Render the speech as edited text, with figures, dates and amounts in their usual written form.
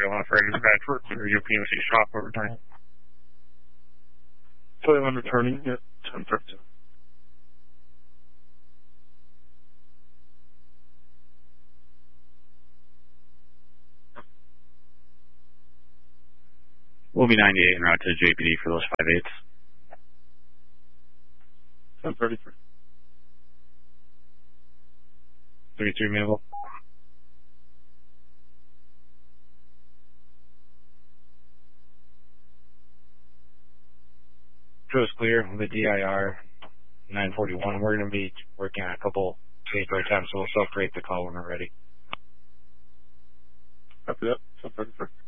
on a Friday Bedford for your POC shop overtime. So I'm returning at 10:30. We'll be 98 en route to JPD for those 5/8s. 10:33. 33 Mabel. Show's clear with the DIR 941. We're going to be working on a couple paper attempts, so we'll self-rate the call when we're ready. Copy that. 10:33.